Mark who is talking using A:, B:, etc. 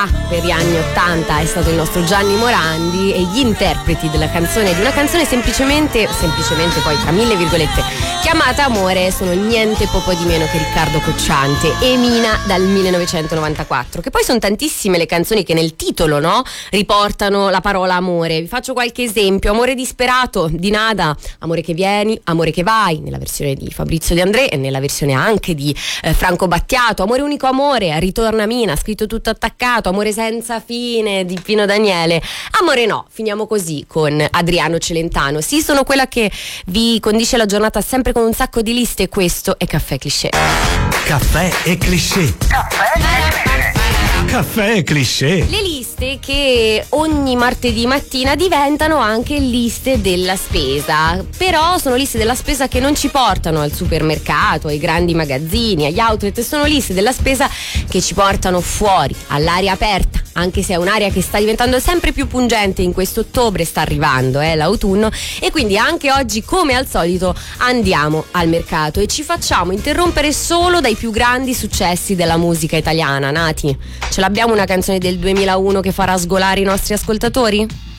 A: Per gli anni 80 è stato il nostro Gianni Morandi, e gli interpreti di una canzone semplicemente poi tra mille virgolette chiamata Amore sono niente poco di meno che Riccardo Cocciante e Mina dal 1994, che poi sono tantissime le canzoni che nel titolo, no, riportano la parola amore. Vi faccio qualche esempio: Amore disperato di Nada, Amore che vieni, Amore che vai nella versione di Fabrizio De André e nella versione anche di Franco Battiato, Amore unico amore, Ritorna Mina, scritto tutto attaccato, Amore senza fine di Pino Daniele, Amore no, finiamo così con Adriano Celentano. Sì, sono quella che vi condisce la giornata sempre con un sacco di liste, e questo è Caffè Cliché.
B: Caffè e Cliché. Caffè e Cliché.
A: Le liste che ogni martedì mattina diventano anche liste della spesa, però sono liste della spesa che non ci portano al supermercato, ai grandi magazzini, agli outlet, sono liste della spesa che ci portano fuori, all'aria aperta, anche se è un'aria che sta diventando sempre più pungente in questo ottobre, sta arrivando l'autunno, e quindi anche oggi, come al solito, andiamo al mercato e ci facciamo interrompere solo dai più grandi successi della musica italiana. Nati, ce l'abbiamo una canzone del 2001 che farà sgolare i nostri ascoltatori?